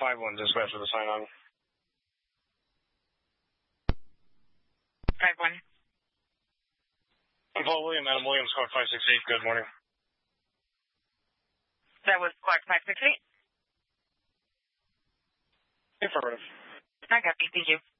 5-1 dispatch with a sign on. 5-1. Paul William, Adam Williams, squad 568. Good morning. That was squad 568? Affirmative. I copy. Thank you.